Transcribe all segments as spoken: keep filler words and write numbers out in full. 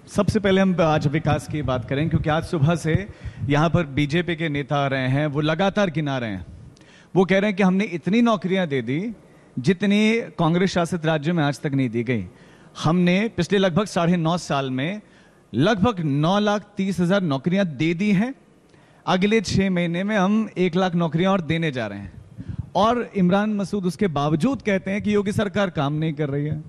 सबसे पहले हम आज विकास की बात करें, क्योंकि आज सुबह से यहाँ पर बीजेपी के नेता आ रहे हैं, वो लगातार गिना रहे हैं। वो कह रहे हैं कि हमने इतनी नौकरियां दे दी जितनी कांग्रेस शासित राज्यों में आज तक नहीं दी गई। हमने पिछले लगभग साढ़े नौ साल में लगभग नौ लाख तीस हजार नौकरियां दे दी हैं। अगले छह महीने में हम एक लाख नौकरियां और देने जा रहे हैं, और इमरान मसूद उसके बावजूद कहते हैं कि योगी सरकार काम नहीं कर रही है।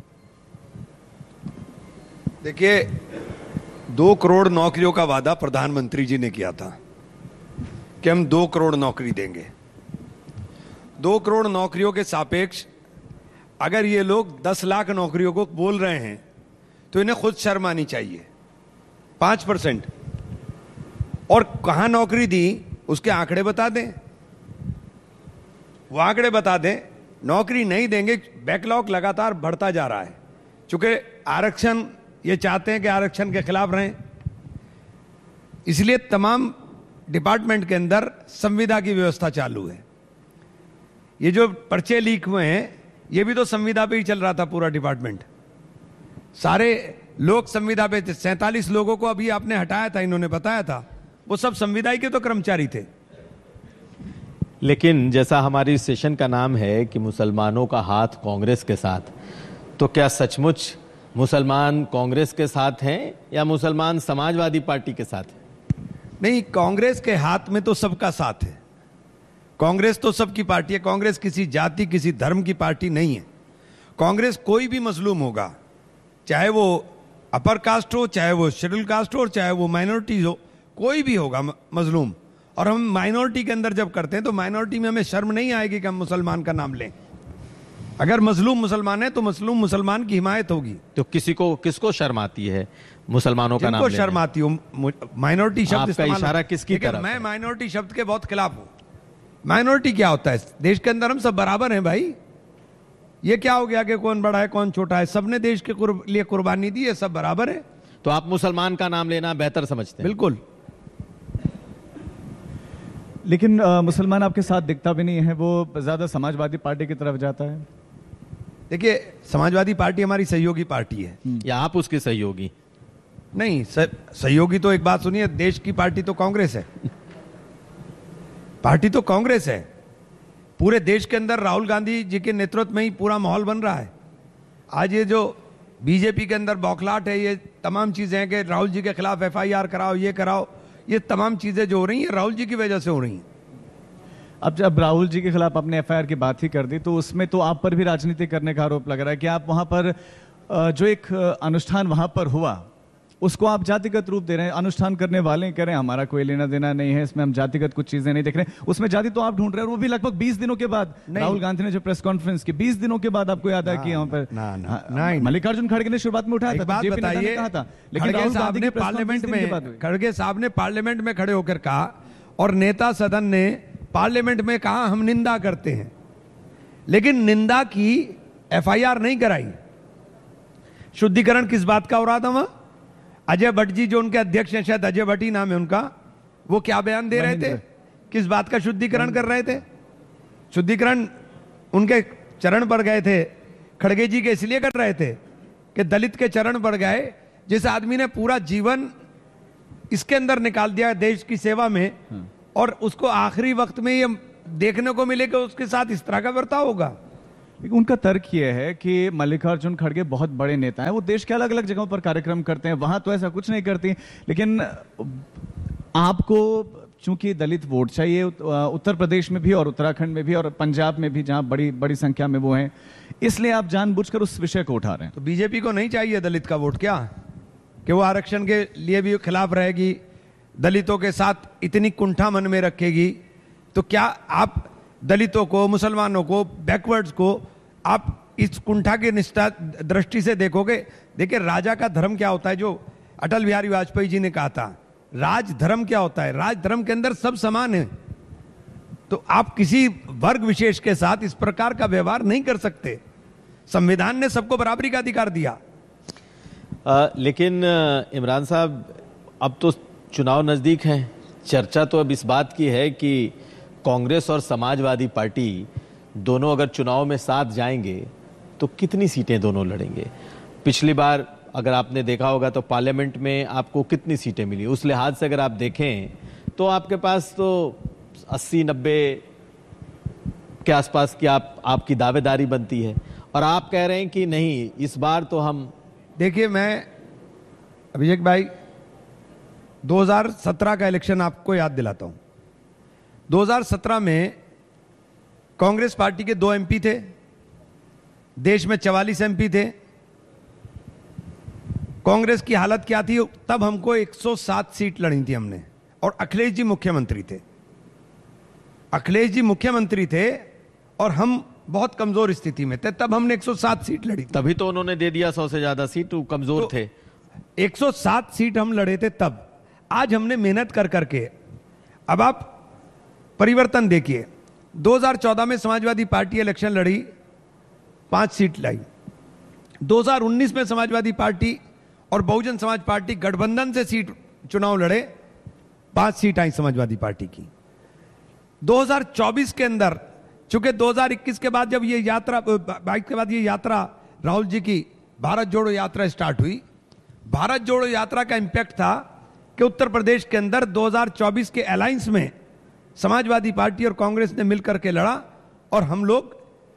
देखिए, दो करोड़ नौकरियों का वादा प्रधानमंत्री जी ने किया था कि हम दो करोड़ नौकरी देंगे। दो करोड़ नौकरियों के सापेक्ष अगर ये लोग दस लाख नौकरियों को बोल रहे हैं तो इन्हें खुद शर्म आनी चाहिए। पांच परसेंट और कहां नौकरी दी उसके आंकड़े बता दें, वो आंकड़े बता दें। नौकरी नहीं देंगे, बैकलॉग लगातार बढ़ता जा रहा है। चूंकि आरक्षण ये चाहते हैं कि आरक्षण के खिलाफ रहें, इसलिए तमाम डिपार्टमेंट के अंदर संविदा की व्यवस्था चालू है। ये जो पर्चे लीक हुए हैं ये भी तो संविदा पे ही चल रहा था पूरा डिपार्टमेंट। सारे लोग संविदा पे थे। सैंतालीस लोगों को अभी आपने हटाया था, इन्होंने बताया था, वो सब संविदा के तो कर्मचारी थे। लेकिन जैसा हमारी सेशन का नाम है कि मुसलमानों का हाथ कांग्रेस के साथ, तो क्या सचमुच मुसलमान कांग्रेस के साथ हैं या मुसलमान समाजवादी पार्टी के साथ हैं? नहीं, कांग्रेस के हाथ में तो सबका साथ है। कांग्रेस तो सबकी पार्टी है। कांग्रेस किसी जाति किसी धर्म की पार्टी नहीं है। कांग्रेस कोई भी मजलूम होगा, चाहे वो अपर कास्ट हो, चाहे वो शेड्यूल कास्ट हो, चाहे वो माइनॉरिटी हो, कोई भी होगा मजलूम। और हम माइनॉरिटी के अंदर जब करते हैं तो माइनॉरिटी में हमें शर्म नहीं आएगी कि हम मुसलमान का नाम लें। अगर मजलूम मुसलमान है तो मजलूम मुसलमान की हिमायत होगी। तो किसी को किसको शर्म आती है मुसलमानों का नाम लेने? जिनको शर्म आती हो। माइनॉरिटी शब्द आपका इशारा किसकी तरफ? मैं माइनॉरिटी शब्द के बहुत खिलाफ हूं। माइनॉरिटी क्या होता है? देश के अंदर हम सब बराबर हैं भाई। ये क्या हो गया कि कौन बड़ा है कौन छोटा है? सबने देश के लिए कुर्बानी दी है, सब बराबर है। तो आप मुसलमान का नाम लेना बेहतर समझते हैं? बिल्कुल। लेकिन आ, मुसलमान आपके साथ दिखता भी नहीं है, वो ज्यादा समाजवादी पार्टी की तरफ जाता है। देखिए, समाजवादी पार्टी हमारी सहयोगी पार्टी है। या आप उसकी सहयोगी? नहीं, सहयोगी तो एक बात सुनिए, देश की पार्टी तो कांग्रेस है। पार्टी तो कांग्रेस है। पूरे देश के अंदर राहुल गांधी जी के नेतृत्व में ही पूरा माहौल बन रहा है। आज ये जो बीजेपी के अंदर बौखलाहट है, ये तमाम चीजें हैं कि राहुल जी के खिलाफ एफ आई आर कराओ, ये कराओ, ये तमाम चीजें जो हो रही हैं राहुल जी की वजह से हो रही हैं। अब जब राहुल जी के खिलाफ आपने एफ आई आर की बात ही कर दी, तो उसमें तो आप पर भी राजनीति करने का आरोप लग रहा है कि आप वहां पर जो एक अनुष्ठान वहां पर हुआ उसको आप जातिगत रूप दे रहे हैं। अनुष्ठान करने वाले कह रहे हैं हमारा कोई लेना देना नहीं है, इसमें हम जातिगत कुछ चीजें नहीं देख रहे हैं। उसमें जाति तो आप ढूंढ रहे हैं, वो भी लगभग बीस दिनों के बाद। राहुल गांधी ने जो प्रेस कॉन्फ्रेंस की बीस दिनों के बाद आपको याद है कि यहाँ पर मल्लिकार्जुन खड़गे ने शुरुआत में उठाया था, बात बताइए, कहा था, लेकिन राहुल गांधी ने पार्लियामेंट में खड़गे साहब ने पार्लियामेंट में खड़े होकर कहा और नेता सदन ने पार्लियामेंट में कहा हम निंदा करते हैं, लेकिन निंदा की एफ आई आर नहीं कराई। शुद्धिकरण किस बात का हो रहा था वहां? अजय भट्ट जी जो उनके अध्यक्ष हैं, शायद अजय भट्ट ही नाम है उनका, वो क्या बयान दे रहे थे? किस बात का शुद्धिकरण कर रहे थे? शुद्धिकरण उनके चरण पर गए थे खड़गे जी के, इसलिए कर रहे थे कि दलित के चरण पर गए, जिस आदमी ने पूरा जीवन इसके अंदर निकाल दिया देश की सेवा में, और उसको आखिरी वक्त में ये देखने को मिले कि उसके साथ इस तरह का बर्ताव होगा। उनका तर्क यह है कि मल्लिकार्जुन खड़गे बहुत बड़े नेता हैं, वो देश के अलग अलग जगहों पर कार्यक्रम करते हैं, वहां तो ऐसा कुछ नहीं करती, लेकिन आपको चूंकि दलित वोट चाहिए उत्तर प्रदेश में भी और उत्तराखंड में भी और पंजाब में भी, जहां बड़ी बड़ी संख्या में वो हैं, इसलिए आप जानबूझकर उस विषय को उठा रहे हैं। तो बीजेपी को नहीं चाहिए दलित का वोट क्या, कि वो आरक्षण के लिए भी खिलाफ रहेगी, दलितों के साथ इतनी कुंठा मन में रखेगी? तो क्या आप दलितों को, मुसलमानों को, बैकवर्ड्स को आप इस कुंठा की निष्ठा दृष्टि से देखोगे? देखिए, राजा का धर्म क्या होता है, जो अटल बिहारी वाजपेयी जी ने कहा था, राज धर्म क्या होता है? राज धर्म के अंदर सब समान है। तो आप किसी वर्ग विशेष के साथ इस प्रकार का व्यवहार नहीं कर सकते। संविधान ने सबको बराबरी का अधिकार दिया। आ, लेकिन इमरान साहब, अब तो चुनाव नजदीक है, चर्चा तो अब इस बात की है कि कांग्रेस और समाजवादी पार्टी दोनों अगर चुनाव में साथ जाएंगे तो कितनी सीटें दोनों लड़ेंगे? पिछली बार अगर आपने देखा होगा तो पार्लियामेंट में आपको कितनी सीटें मिली, उस लिहाज से अगर आप देखें तो आपके पास तो अस्सी नब्बे के आसपास की आप आपकी दावेदारी बनती है, और आप कह रहे हैं कि नहीं इस बार तो हम। देखिए, मैं अभिषेक भाई दो हज़ार सत्रह का इलेक्शन आपको याद दिलाता हूं। दो हज़ार सत्रह में कांग्रेस पार्टी के दो एमपी थे, देश में चवालीस एमपी थे। कांग्रेस की हालत क्या थी? तब हमको एक सौ सात सीट लड़ी थी हमने, और अखिलेश जी मुख्यमंत्री थे। अखिलेश जी मुख्यमंत्री थे और हम बहुत कमजोर स्थिति में थे, तब हमने एक सौ सात सीट लड़ी। तभी तो उन्होंने दे दिया सौ से ज्यादा सीट, कमजोर तो थे। एक सौ सात सीट हम लड़े थे तब। आज हमने मेहनत कर करके, अब आप परिवर्तन देखिए, दो हज़ार चौदह में समाजवादी पार्टी इलेक्शन लड़ी, पांच सीट लाई। दो हज़ार उन्नीस में समाजवादी पार्टी और बहुजन समाज पार्टी गठबंधन से सीट चुनाव लड़े, पांच सीट आई समाजवादी पार्टी की। दो हज़ार चौबीस के अंदर, चूंकि दो हज़ार इक्कीस के बाद जब ये यात्रा, बाईस के बाद ये यात्रा राहुल जी की भारत जोड़ो यात्रा स्टार्ट हुई, भारत जोड़ो यात्रा का इंपैक्ट था कि उत्तर प्रदेश के अंदर दो हज़ार चौबीस के अलायंस में समाजवादी पार्टी और कांग्रेस ने मिलकर के लड़ा, और हम लोग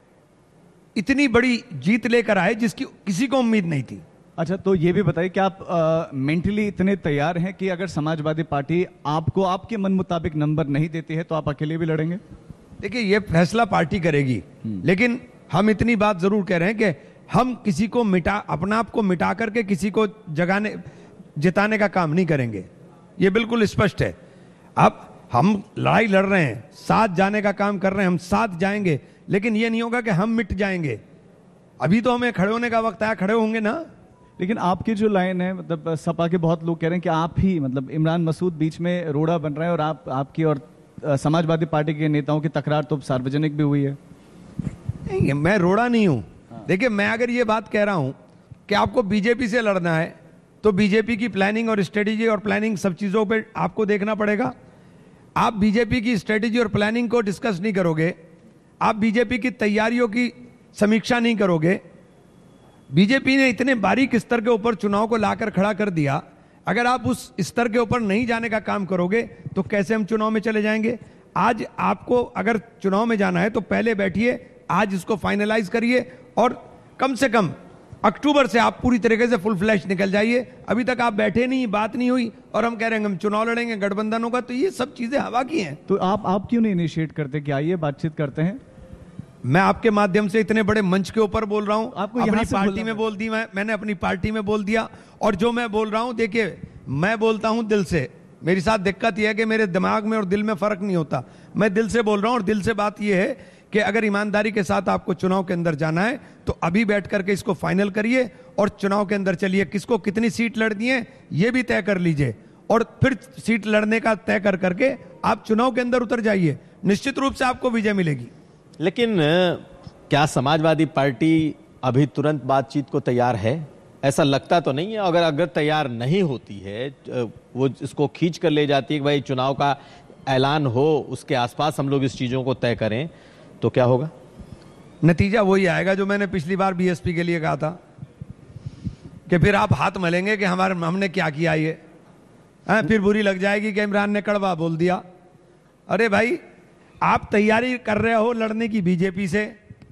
इतनी बड़ी जीत लेकर आए जिसकी किसी को उम्मीद नहीं थी। अच्छा, तो ये भी बताइए कि आप मेंटली इतने तैयार हैं कि अगर समाजवादी पार्टी आपको आपके मन मुताबिक नंबर नहीं देती है तो आप अकेले भी लड़ेंगे? देखिए, ये फैसला पार्टी करेगी, लेकिन हम इतनी बात जरूर कह रहे हैं कि हम किसी को मिटा, अपना आप को मिटा करके किसी को जगाने जिताने का काम नहीं करेंगे, ये बिल्कुल स्पष्ट है। अब हम लड़ाई लड़ रहे हैं, साथ जाने का काम कर रहे हैं, हम साथ जाएंगे, लेकिन ये नहीं होगा कि हम मिट जाएंगे। अभी तो हमें खड़े होने का वक्त आया, खड़े होंगे ना। लेकिन आपकी जो लाइन है, मतलब सपा के बहुत लोग कह रहे हैं कि आप ही, मतलब इमरान मसूद बीच में रोड़ा बन रहा है, और आप आपकी और समाजवादी पार्टी के नेताओं की तकरार तो सार्वजनिक भी हुई है। नहीं, मैं रोड़ा नहीं हूं। देखिए, मैं अगर ये बात कह रहा हूं कि आपको बीजेपी से लड़ना है तो बीजेपी की प्लानिंग और स्ट्रेटेजी और प्लानिंग सब चीजों पे आपको देखना पड़ेगा। आप बीजेपी की स्ट्रेटेजी और प्लानिंग को डिस्कस नहीं करोगे, आप बीजेपी की तैयारियों की समीक्षा नहीं करोगे। बीजेपी ने इतने बारीक स्तर के ऊपर चुनाव को लाकर खड़ा कर दिया, अगर आप उस स्तर के ऊपर नहीं जाने का काम करोगे तो कैसे हम चुनाव में चले जाएंगे? आज आपको अगर चुनाव में जाना है तो पहले बैठिए, आज इसको फाइनलाइज करिए, और कम से कम अक्टूबर से आप पूरी तरीके से फुल फ्लैश निकल जाइए। अभी तक आप बैठे नहीं, बात नहीं हुई, और हम कह रहे हैं हम चुनाव लड़ेंगे, गठबंधन होगा, तो ये सब चीजें हवा की हैं। तो आप आप क्यों नहीं इनिशिएट करते कि आइए बातचीत करते हैं? मैं आपके माध्यम से इतने बड़े मंच के ऊपर बोल रहा हूं, आपको अपनी पार्टी में बोल दी, मैं मैंने अपनी पार्टी में बोल दिया, और जो मैं बोल रहा हूं, देखिए मैं बोलता हूं दिल से। मेरी साथ दिक्कत यह है कि मेरे दिमाग में और दिल में फर्क नहीं होता, मैं दिल से बोल रहा हूं। और दिल से बात यह है कि अगर ईमानदारी के साथ आपको चुनाव के अंदर जाना है तो अभी बैठ करके इसको फाइनल करिए और चुनाव के अंदर चलिए। किसको कितनी सीट लड़नी है ये भी तय कर लीजिए, और फिर सीट लड़ने का तय कर करके आप चुनाव के अंदर उतर जाइए, निश्चित रूप से आपको विजय मिलेगी। लेकिन क्या समाजवादी पार्टी अभी तुरंत बातचीत को तैयार है? ऐसा लगता तो नहीं है। अगर अगर तैयार नहीं होती है, वो इसको खींच कर ले जाती है कि भाई चुनाव का ऐलान हो, उसके आसपास हम लोग इस चीजों को तय करें, तो क्या होगा? नतीजा वही आएगा जो मैंने पिछली बार बीएसपी के लिए कहा था, कि फिर आप हाथ मलेंगे कि हमारे हमने क्या किया ये, है? फिर बुरी लग जाएगी कि इमरान ने कड़वा बोल दिया। अरे भाई, आप तैयारी कर रहे हो लड़ने की बीजेपी से,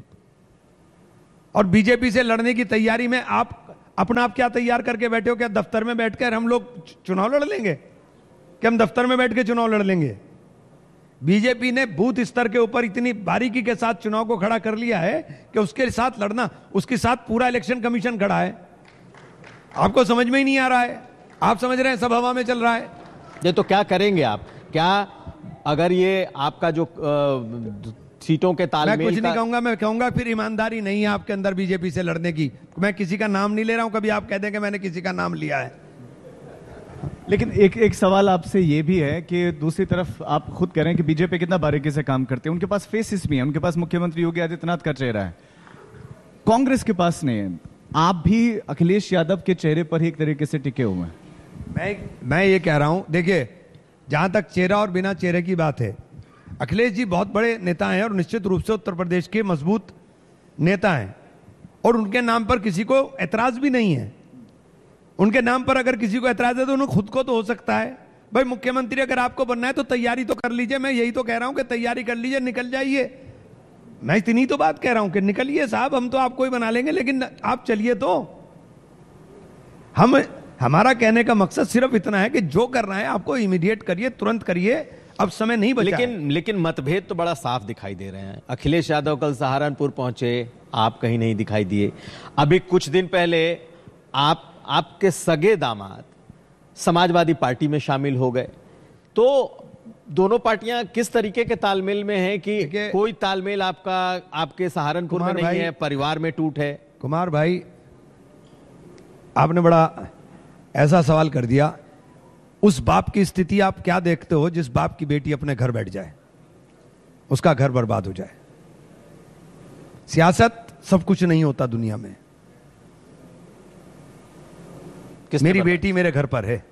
और बीजेपी से लड़ने की तैयारी में आप अपना आप क्या तैयार करके बैठे हो? क्या दफ्तर में बैठकर हम लोग चुनाव लड़ लेंगे? कि हम दफ्तर में बैठ के चुनाव लड़ लेंगे? बीजेपी ने बूथ स्तर के ऊपर इतनी बारीकी के साथ चुनाव को खड़ा कर लिया है कि उसके साथ लड़ना, उसके साथ पूरा इलेक्शन कमीशन खड़ा है। आपको समझ में ही नहीं आ रहा है? आप समझ रहे हैं सब हवा में चल रहा है। ये तो क्या करेंगे आप? क्या अगर ये आपका जो आ, सीटों के तालमेल, मैं कुछ नहीं कहूंगा, मैं कहूंगा फिर ईमानदारी नहीं है आपके अंदर बीजेपी से लड़ने की। मैं किसी का नाम नहीं ले रहा हूं, कभी आप कह दें कि मैंने किसी का नाम लिया है। लेकिन एक एक सवाल आपसे ये भी है कि दूसरी तरफ आप खुद कह रहे हैं कि बीजेपी कितना बारीकी से काम करते हैं, उनके पास फेसेस भी हैं, उनके पास मुख्यमंत्री योगी आदित्यनाथ का चेहरा है, कांग्रेस के पास नहीं है। आप भी अखिलेश यादव के चेहरे पर ही एक तरीके से टिके हुए हैं। मैं मैं ये कह रहा हूं, देखिए जहां तक चेहरा और बिना चेहरे की बात है, अखिलेश जी बहुत बड़े नेता हैं और निश्चित रूप से उत्तर प्रदेश के मजबूत नेता हैं, और उनके नाम पर किसी को एतराज भी नहीं है। उनके नाम पर अगर किसी को ऐतराज है तो उन्हें खुद को तो हो सकता है। भाई मुख्यमंत्री अगर आपको बनना है तो तैयारी तो कर लीजिए। मैं यही तो कह रहा हूं कि तैयारी कर लीजिए, निकल जाइए। मैं इतनी तो बात कह रहा हूं कि निकलिए साहब, हम तो आपको ही बना लेंगे, लेकिन आप चलिए तो। हम हमारा कहने का मकसद सिर्फ इतना है कि जो करना है आपको इमीडिएट करिए, तुरंत करिए, अब समय नहीं बचा। लेकिन लेकिन मतभेद तो बड़ा साफ दिखाई दे रहे हैं। अखिलेश यादव कल सहारनपुर पहुंचे, आप कहीं नहीं दिखाई दिए। अभी कुछ दिन पहले आप आपके सगे दामाद समाजवादी पार्टी में शामिल हो गए। तो दोनों पार्टियां किस तरीके के तालमेल में हैं कि कोई तालमेल आपका आपके सहारनपुर में नहीं है, परिवार में टूट है? कुमार भाई, आपने बड़ा ऐसा सवाल कर दिया। उस बाप की स्थिति आप क्या देखते हो जिस बाप की बेटी अपने घर बैठ जाए, उसका घर बर्बाद हो जाए? सियासत सब कुछ नहीं होता दुनिया में। मेरी बेटी मेरे घर पर है,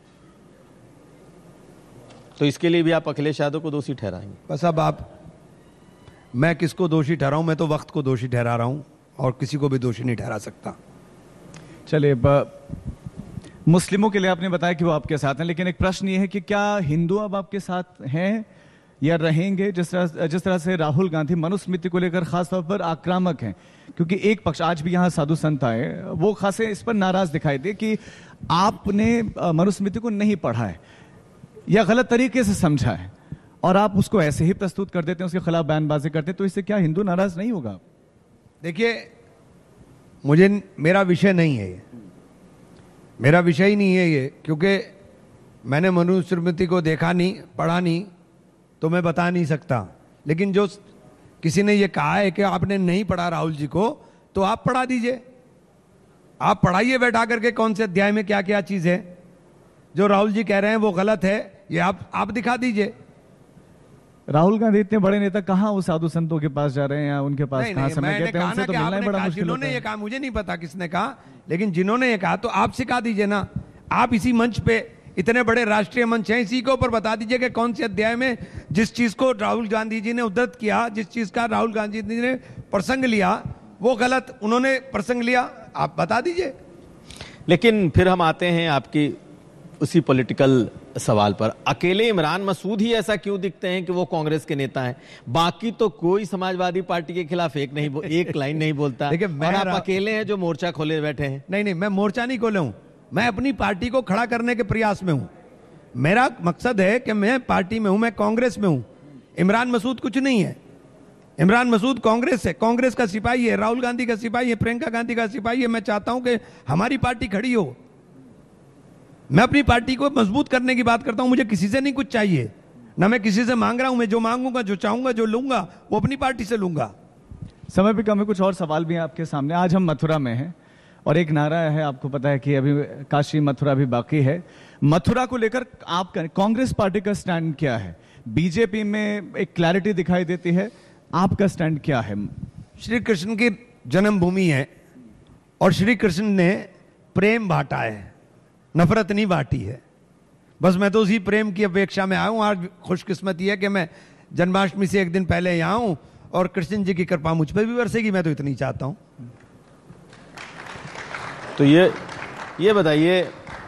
तो इसके लिए भी आप अखिलेश यादव को दोषी ठहराएंगे? बस अब आप, मैं किसको दोषी ठहराऊं? मैं तो वक्त को दोषी ठहरा रहा हूं और किसी को भी दोषी नहीं ठहरा सकता। चलिए, मुस्लिमों के लिए आपने बताया कि वो आपके साथ हैं, लेकिन एक प्रश्न ये है कि क्या हिंदू अब आपके साथ हैं या रहेंगे? जिस तरह जिस तरह से राहुल गांधी मनुस्मृति को लेकर खासतौर पर आक्रामक हैं, क्योंकि एक पक्ष, आज भी यहाँ साधु संत आए, वो खासे इस पर नाराज दिखाई दे कि आपने मनुस्मृति को नहीं पढ़ा है या गलत तरीके से समझा है और आप उसको ऐसे ही प्रस्तुत कर देते हैं, उसके खिलाफ बयानबाजी करते हैं, तो इससे क्या हिंदू नाराज नहीं होगा? देखिए, मुझे, मेरा विषय नहीं है ये, मेरा विषय ही नहीं है ये, क्योंकि मैंने मनुस्मृति को देखा नहीं, पढ़ा नहीं, तो मैं बता नहीं सकता। लेकिन जो किसी ने ये कहा है कि आपने नहीं पढ़ा राहुल जी को, तो आप पढ़ा दीजिए, आप पढ़ाइए बैठा करके कौन से अध्याय में क्या क्या चीज है। जो राहुल जी कह रहे हैं वो गलत है, ये आप आप दिखा दीजिए। राहुल गांधी इतने बड़े नेता कहाँ वो साधु संतों के पास जा रहे हैं या उनके पास कहाँ समय कहते हैं? उनसे तो मिलना ही बड़ा मुश्किल होता है। जिन्होंने ये कहा, मुझे नहीं पता किसने कहा, लेकिन जिन्होंने ये कहा तो आप सिखा दीजिए ना। आप इसी मंच पे, इतने बड़े राष्ट्रीय मंच हैं, इसी के ऊपर बता दीजिए कि कौन से अध्याय में जिस चीज को राहुल गांधी जी ने उद्धृत किया, जिस चीज का राहुल गांधी जी ने प्रसंग लिया, वो गलत उन्होंने प्रसंग लिया, आप बता दीजिए। लेकिन फिर हम आते हैं आपकी उसी पॉलिटिकल सवाल पर। अकेले इमरान मसूद ही ऐसा क्यों दिखते हैं कि वो कांग्रेस के नेता हैं? बाकी तो कोई समाजवादी पार्टी के खिलाफ एक नहीं एक लाइन नहीं बोलता, और आप अकेले हैं जो मोर्चा खोले बैठे हैं। नहीं नहीं, मैं मोर्चा नहीं खोले हूं, मैं अपनी पार्टी को खड़ा करने के प्रयास में हूं। मेरा मकसद है कि मैं पार्टी में हूं, मैं कांग्रेस में हूं। इमरान मसूद कुछ नहीं है। इमरान मसूद कांग्रेस है, कांग्रेस का सिपाही है, राहुल गांधी का सिपाही है, प्रियंका गांधी का सिपाही है। मैं चाहता हूं कि हमारी पार्टी खड़ी हो। मैं अपनी पार्टी को मजबूत करने की बात करता हूं। मुझे किसी से नहीं कुछ चाहिए, ना मैं किसी से मांग रहा हूं। मैं जो मांगूंगा, जो चाहूंगा, जो लूंगा, वो अपनी पार्टी से लूंगा। समय भी कम है, कुछ और सवाल भी हैं आपके सामने। आज हम मथुरा में हैं और एक नारा है, आपको पता है कि अभी काशी मथुरा भी बाकी है। मथुरा को लेकर आप कांग्रेस पार्टी का स्टैंड क्या है? बीजेपी में एक क्लैरिटी दिखाई देती है, आपका स्टैंड क्या है? श्री कृष्ण की जन्मभूमि है और श्री कृष्ण ने प्रेम बांटा है, नफरत नहीं बांटी है। बस मैं तो उसी प्रेम की अपेक्षा में आया हूं। आज खुशकिस्मती है कि मैं जन्माष्टमी से एक दिन पहले यहाँ हूं और कृष्ण जी की कृपा मुझ पर भी बरसेगी, मैं तो इतनी चाहता हूं। तो ये ये बताइए,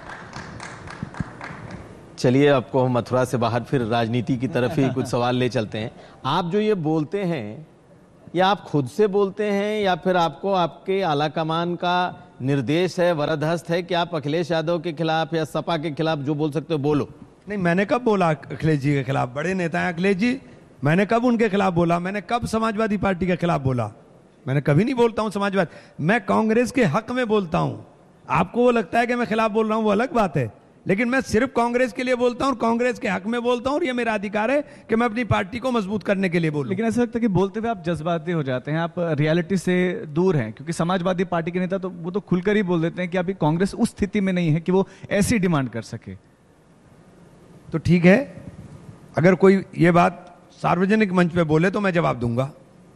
चलिए आपको हम मथुरा से बाहर फिर राजनीति की तरफ ही कुछ सवाल ले चलते हैं। आप जो ये बोलते हैं, या आप खुद से बोलते हैं या फिर आपको आपके आला कमान का निर्देश है, वरदहस्त है कि आप अखिलेश यादव के खिलाफ या सपा के खिलाफ जो बोल सकते हो बोलो? नहीं, मैंने कब बोला अखिलेश जी के खिलाफ? बड़े नेता हैं अखिलेश जी, मैंने कब उनके खिलाफ बोला? मैंने कब समाजवादी पार्टी के खिलाफ बोला? मैंने कभी नहीं बोलता हूं समाजवादी। मैं कांग्रेस के हक में बोलता हूं। आपको वो लगता है कि मैं खिलाफ बोल रहा हूं, वो अलग बात है, लेकिन मैं सिर्फ कांग्रेस के लिए बोलता हूं और कांग्रेस के हक में बोलता हूं, और ये मेरा अधिकार है कि मैं अपनी पार्टी को मजबूत करने के लिए बोलूं। लेकिन ऐसा लगता है कि बोलते हुए आप जज्बाती हो जाते हैं, आप रियलिटी से दूर हैं, क्योंकि समाजवादी पार्टी के नेता तो वो तो खुलकर ही बोल देते हैं कि अभी कांग्रेस उस स्थिति में नहीं है कि वो ऐसी डिमांड कर सके। तो ठीक है, अगर कोई ये बात सार्वजनिक मंच पे बोले तो मैं जवाब दूंगा।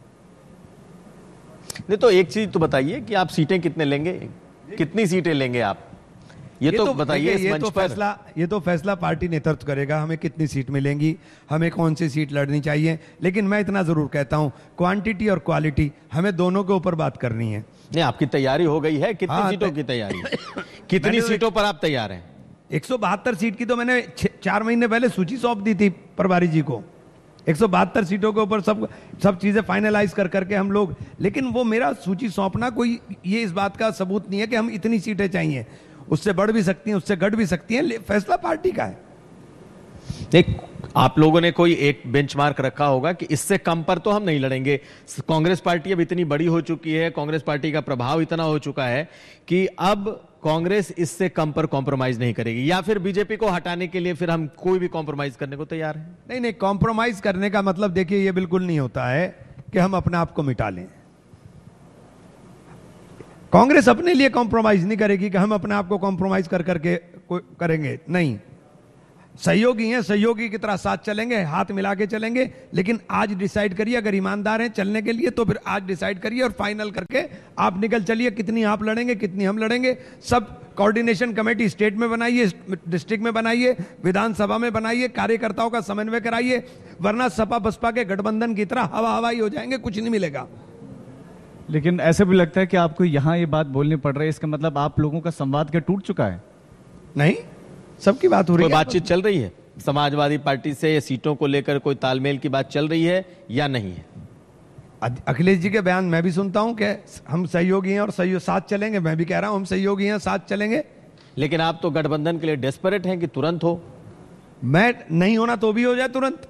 नहीं तो एक चीज तो बताइए कि आप सीटें कितने लेंगे, कितनी सीटें लेंगे आप? ये, ये तो, तो बताइए इस ये मंच तो पर। फैसला ये तो फैसला पार्टी नेतृत्व करेगा, हमें कितनी सीट मिलेंगी, हमें कौन सी सीट लड़नी चाहिए। लेकिन मैं इतना जरूर कहता हूं, क्वांटिटी और क्वालिटी हमें दोनों के ऊपर बात करनी है। नहीं, आपकी तैयारी हो गई है? कितनी हाँ, सीटों की तैयारी? कितनी सीटों पर आप तैयार हैं? एक सौ बहत्तर सीट की तो मैंने चार महीने पहले सूची सौंप दी थी प्रभारी जी को। एक सौ बहत्तर सीटों के ऊपर सब सब चीजें फाइनलाइज कर करके हम लोग, लेकिन वो मेरा सूची सौंपना कोई ये इस बात का सबूत नहीं है कि हम इतनी सीटें चाहिए। उससे बढ़ भी सकती हैं, उससे घट भी सकती हैं, फैसला पार्टी का है। एक आप लोगों ने कोई एक बेंचमार्क रखा होगा कि इससे कम पर तो हम नहीं लड़ेंगे। कांग्रेस पार्टी अब इतनी बड़ी हो चुकी है, कांग्रेस पार्टी का प्रभाव इतना हो चुका है कि अब कांग्रेस इससे कम पर कॉम्प्रोमाइज नहीं करेगी, या फिर बीजेपी को हटाने के लिए फिर हम कोई भी कॉम्प्रोमाइज करने को तैयार हैं? नहीं नहीं, कॉम्प्रोमाइज करने का मतलब देखिए ये बिल्कुल नहीं होता है कि हम अपने आप को मिटा लें। कांग्रेस अपने लिए कॉम्प्रोमाइज नहीं करेगी कि हम अपने आप को कॉम्प्रोमाइज कर करके करेंगे, नहीं। सहयोगी हैं, सहयोगी की तरह साथ चलेंगे, हाथ मिला के चलेंगे। लेकिन आज डिसाइड करिए, अगर ईमानदार हैं चलने के लिए तो फिर आज डिसाइड करिए और फाइनल करके आप निकल चलिए। कितनी आप लड़ेंगे, कितनी हम लड़ेंगे, सब कोऑर्डिनेशन कमेटी स्टेट में बनाइए, डिस्ट्रिक्ट में बनाइए, विधानसभा में बनाइए, कार्यकर्ताओं का समन्वय कराइए, वरना सपा बसपा के गठबंधन की तरह हवा हवाई हो जाएंगे, कुछ नहीं मिलेगा। लेकिन ऐसे भी लगता है कि आपको यहां ये बात बोलनी पड़ रही है, इसका मतलब आप लोगों का संवाद क्या टूट चुका है? नहीं, सबकी बात हो रही है। कोई बातचीत चल रही है समाजवादी पार्टी से, सीटों को लेकर कोई तालमेल की बात चल रही है या नहीं है? अखिलेश जी के बयान मैं भी सुनता हूं कि हम सहयोगी हैं और सहयोग साथ चलेंगे। मैं भी कह रहा हूं हम सहयोगी हैं, साथ चलेंगे। लेकिन आप तो गठबंधन के लिए डेस्परेट हैं कि तुरंत हो। मैं नहीं होना तो भी हो जाए तुरंत,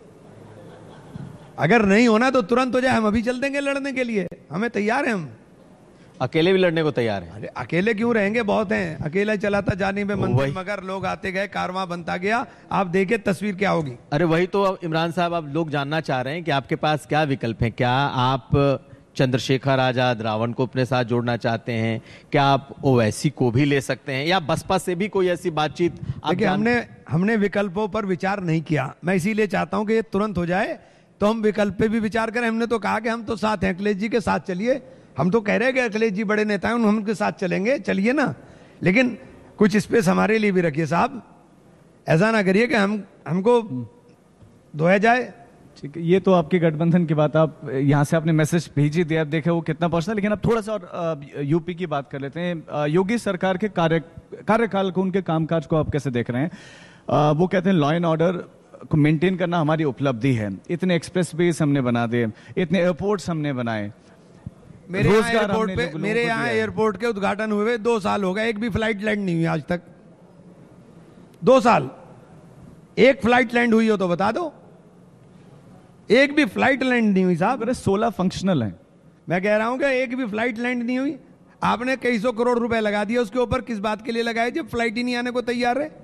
अगर नहीं होना तो तुरंत हो जाए। हम अभी चल देंगे लड़ने के लिए, हमें तैयार हैं। हम अकेले भी लड़ने को तैयार हैं। अरे अकेले क्यों रहेंगे, बहुत हैं। अकेला चलाता जाने में मंदिर, मगर लोग आते गए, कारवां बनता गया। आप देखिए तस्वीर क्या होगी। अरे वही तो इमरान साहब, अब लोग जानना चाह रहे हैं कि आपके पास क्या विकल्प हैं। क्या आप चंद्रशेखर आजाद, रावण को अपने साथ जोड़ना चाहते हैं? क्या आप ओवैसी को भी ले सकते हैं, या बसपा से भी कोई ऐसी बातचीत? देखिए हमने हमने विकल्पों पर विचार नहीं किया। मैं इसीलिए चाहता हूं कि ये तुरंत हो जाए तो हम विकल्प पे भी विचार करें। हमने तो कहा कि हम तो साथ हैं, अखिलेश जी के साथ चलिए। हम तो कह रहे हैं कि अखिलेश जी बड़े नेता हैं, हम उनके साथ चलेंगे, चलिए ना। लेकिन कुछ स्पेस हमारे लिए भी रखिए साहब। ऐसा ना करिए कि हम हमको धोया जाए। ठीक है, ये तो आपके गठबंधन की बात, आप यहाँ से आपने मैसेज भेजी दिया, आप देखे वो कितना पहुंचता है। लेकिन अब थोड़ा सा और यूपी की बात कर लेते हैं। योगी सरकार के कार्य कार्यकाल को, उनके कामकाज को आप कैसे देख रहे हैं? आ, वो कहते हैं लॉ एंड ऑर्डर को मेंटेन करना हमारी उपलब्धि है। इतने एक्सप्रेस वेज हमने बना दिए, इतने एयरपोर्ट्स हमने बनाए। मेरे यहाँ एयरपोर्ट पे मेरे यहाँ एयरपोर्ट के उद्घाटन हुए दो साल हो गए, एक भी फ्लाइट लैंड नहीं हुई आज तक। दो साल एक फ्लाइट लैंड हुई हो तो बता दो। एक भी फ्लाइट लैंड नहीं हुई साहब। अरे सोलह फंक्शनल हैं। मैं कह रहा हूं कि एक भी फ्लाइट लैंड नहीं हुई। आपने कई सौ करोड़ रुपए लगा दिए उसके ऊपर, किस बात के लिए लगाए जब फ्लाइट ही नहीं आने को तैयार है?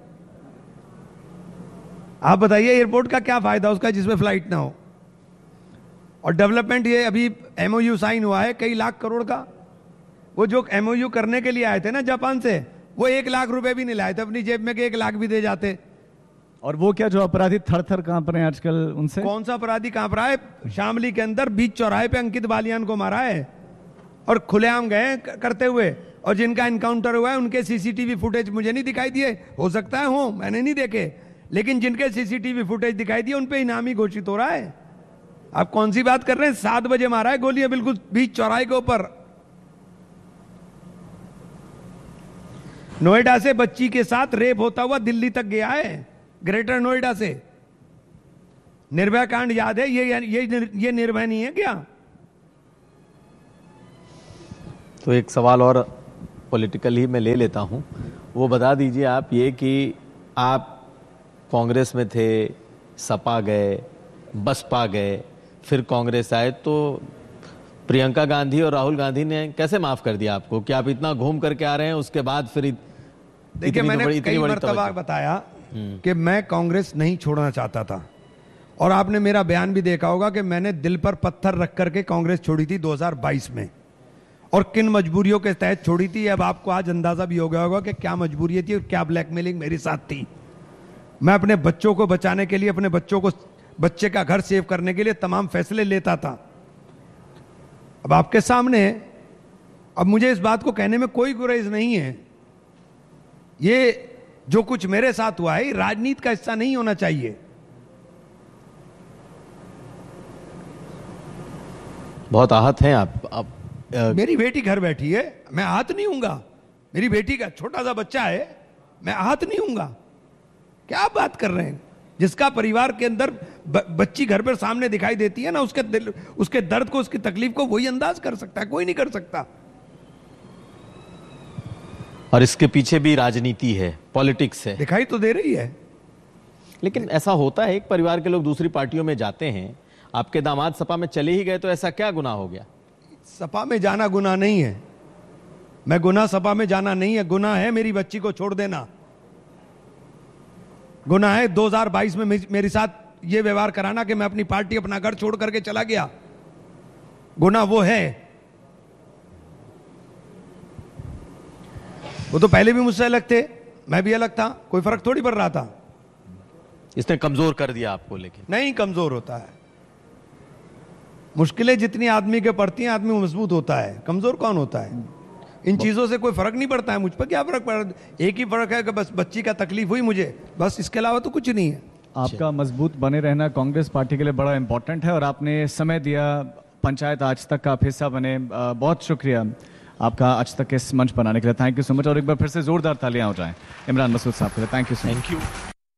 आप बताइए एयरपोर्ट का क्या फायदा उसका जिसमें फ्लाइट ना हो? और डेवलपमेंट, ये अभी एमओयू साइन हुआ है कई लाख करोड़ का। वो जो एमओयू करने के लिए आए थे ना जापान से, वो एक लाख रुपए भी नहीं लाए थे अपनी जेब में कि एक लाख भी दे जाते। और वो क्या, जो अपराधी थर थर कांप रहे हैं आजकल उनसे? कौन सा अपराधी कांप रहा है? शामली के अंदर बीच चौराहे पे अंकित बालियान को मारा है और खुलेआम गए करते हुए, और जिनका एनकाउंटर हुआ है उनके सीसीटीवी फुटेज मुझे नहीं दिखाई दिए। हो सकता है हो, मैंने नहीं देखे, लेकिन जिनके सीसीटीवी फुटेज दिखाई दिए उन पे इनामी घोषित हो रहा है। आप कौन सी बात कर रहे हैं? सात बजे मारा है गोलियां बिल्कुल बीच चौराहे के ऊपर। नोएडा से बच्ची के साथ रेप होता हुआ दिल्ली तक गया है, ग्रेटर नोएडा से। निर्भया कांड याद है? ये ये ये निर्भय नहीं है क्या? तो एक सवाल और पॉलिटिकल ही मैं ले लेता हूं, वो बता दीजिए आप ये कि आप कांग्रेस में थे, सपा गए, बसपा गए, फिर कांग्रेस आए, तो प्रियंका गांधी और राहुल गांधी ने कैसे माफ कर दिया आपको कि आप इतना घूम करके आ रहे हैं, उसके बाद फिर देखिए मैंने कई मर्तबा बताया कि मैं कांग्रेस नहीं छोड़ना चाहता था, और आपने मेरा बयान भी देखा होगा कि मैंने दिल पर पत्थर रख करके कांग्रेस छोड़ी थी दो हज़ार बाईस में, और किन मजबूरियों के तहत छोड़ी थी। अब आपको आज अंदाजा भी हो गया होगा कि क्या मजबूरी थी और क्या ब्लैकमेलिंग मेरे साथ थी। मैं अपने बच्चों को बचाने के लिए, अपने बच्चों को, बच्चे का घर सेव करने के लिए तमाम फैसले लेता था। अब आपके सामने, अब मुझे इस बात को कहने में कोई गुरेज नहीं है। ये जो कुछ मेरे साथ हुआ है राजनीति का हिस्सा नहीं होना चाहिए। बहुत आहत हैं आप। आप आ... मेरी बेटी घर बैठी है, मैं आहत नहीं हूंगा। मेरी बेटी का छोटा सा बच्चा है, मैं हाथ नहीं हूंगा। क्या बात कर रहे हैं? जिसका परिवार के अंदर ब, बच्ची घर पर सामने दिखाई देती है ना, उसके दिल, उसके दर्द को, उसकी तकलीफ को वही अंदाज कर सकता है, कोई नहीं कर सकता। और इसके पीछे भी राजनीति है, पॉलिटिक्स है, दिखाई तो दे रही है। लेकिन ऐसा होता है, एक परिवार के लोग दूसरी पार्टियों में जाते हैं, आपके दामाद सपा में चले ही गए, तो ऐसा क्या गुनाह हो गया? सपा में जाना गुनाह नहीं है। मैं गुनाह सपा में जाना नहीं है, गुनाह है मेरी बच्ची को छोड़ देना। गुनाह है दो हज़ार बाईस में मेरे साथ ये व्यवहार कराना कि मैं अपनी पार्टी, अपना घर छोड़ करके चला गया। गुनाह वो है। वो तो पहले भी मुझसे अलग थे, मैं भी अलग था, कोई फर्क थोड़ी पड़ रहा था। इसने कमजोर कर दिया आपको? लेकिन नहीं कमजोर होता है। मुश्किलें जितनी आदमी के पड़ती हैं, आदमी मजबूत होता है। कमजोर कौन होता है? इन चीजों से कोई फर्क नहीं पड़ता है। मुझ पर क्या फर्क पड़ा? एक ही फर्क है कि बस बच्ची का तकलीफ हुई मुझे, बस, इसके अलावा तो कुछ नहीं है। आपका मजबूत बने रहना कांग्रेस पार्टी के लिए बड़ा इंपॉर्टेंट है, और आपने समय दिया, पंचायत आज तक का आप हिस्सा बने। बहुत शुक्रिया आपका आज तक इस मंच बनाने के लिए। Thank you so much. और एक बार फिर से जोरदार तालियां हो जाएं इमरान मसूद साहब के लिए। Thank you so much. Thank you.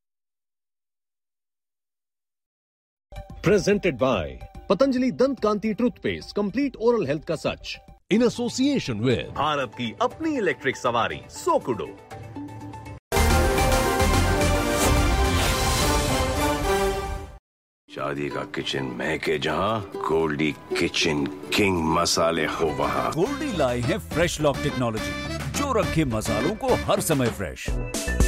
Presented by Patanjali Dant Kanti Toothpaste, Complete Oral Health का सच, in association with भारत की अपनी इलेक्ट्रिक सवारी सोकुडो। शादी का किचन महके जहां, गोल्डी किचन किंग मसाले हो वहां। गोल्डी लाए हैं फ्रेश लॉक टेक्नोलॉजी, जो रखे मसालों को हर समय फ्रेश।